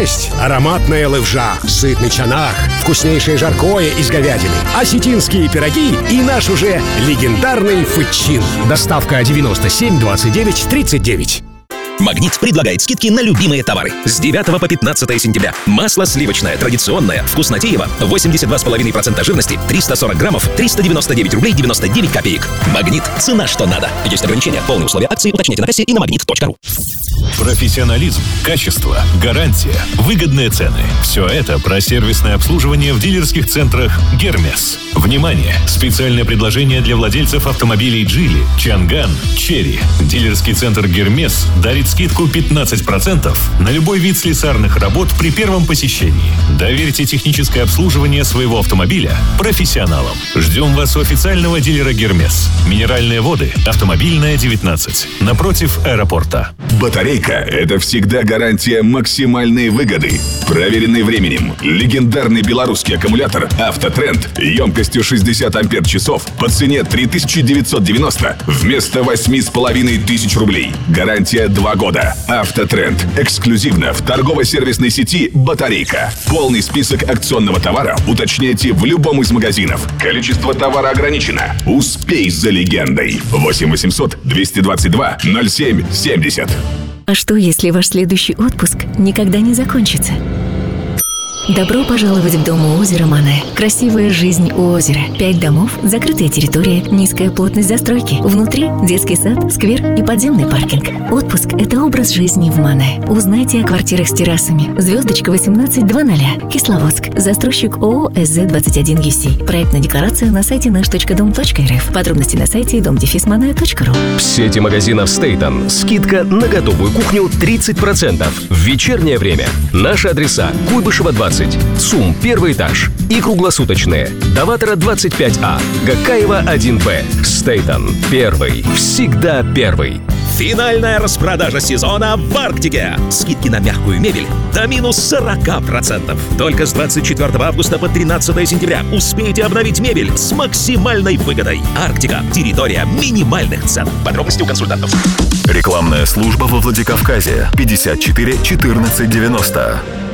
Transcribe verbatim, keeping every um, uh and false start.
есть ароматная левжа, сытный чанах, вкуснейшее жаркое из говядины, осетинские пироги и наш уже легендарный фычин. Доставка девяносто семь двадцать девять тридцать девять. «Магнит» предлагает скидки на любимые товары. С девятого по пятнадцатое сентября. Масло сливочное, традиционное, вкуснотеево, восемьдесят два и пять десятых процента жирности, триста сорок граммов, триста девяносто девять рублей девяносто девять копеек. «Магнит» – цена, что надо. Есть ограничения. Полные условия акции уточните на кассе и на магнит точка ру. Профессионализм, качество, гарантия, выгодные цены. Все это про сервисное обслуживание в дилерских центрах «Гермес». Внимание! Специальное предложение для владельцев автомобилей «Джили», «Чанган», «Черри». Дилерский центр «Гермес» дарит скидку пятнадцать процентов на любой вид слесарных работ при первом посещении. Доверьте техническое обслуживание своего автомобиля профессионалам. Ждем вас у официального дилера «Гермес». Минеральные воды, автомобильная, девятнадцать, напротив аэропорта. Батарейка – это всегда гарантия максимальной выгоды. Проверенный временем, легендарный белорусский аккумулятор «Автотренд» емкостью шестьдесят ампер-часов по цене три тысячи девятьсот девяносто вместо восемь с половиной тысяч рублей. Гарантия два года. «Автотренд» эксклюзивно в торгово-сервисной сети «Батарейка». Полный список акционного товара уточняйте в любом из магазинов. Количество товара ограничено. Успей за легендой. восемь восемьсот двести двадцать два ноль семь семьдесят. А что, если ваш следующий отпуск никогда не закончится? Добро пожаловать в дом у озера Мане. Красивая жизнь у озера. Пять домов, закрытая территория, низкая плотность застройки. Внутри детский сад, сквер и подземный паркинг. Отпуск – это образ жизни в Мане. Узнайте о квартирах с террасами. Звездочка восемнадцать два ноль. Кисловодск. Застройщик ООО эс зэ двадцать один ю си. Проектная декларация на сайте наш точка дом точка эр эф. Подробности на сайте дом дефис мане точка ру. В сети магазинов Стейтон скидка на готовую кухню тридцать процентов. В вечернее время. Наши адреса: Куйбышева двадцать, ЦУМ первый этаж и круглосуточные. Даватора двадцать пять а, Гакаева один бэ. Стейтон. Первый. Всегда первый. Финальная распродажа сезона в Арктике. Скидки на мягкую мебель до минус сорок процентов. Только с двадцать четвёртого августа по тринадцатое сентября успейте обновить мебель с максимальной выгодой. Арктика. Территория минимальных цен. Подробности у консультантов. Рекламная служба во Владикавказе. пятьдесят четыре четырнадцать девяносто.